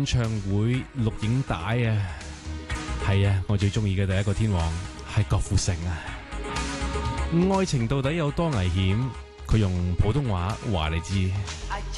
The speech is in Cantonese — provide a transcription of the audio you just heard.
演唱會錄影帶啊，係啊，我最中意嘅第一個天王係郭富城啊。愛情到底有多危險？佢用普通話話你知。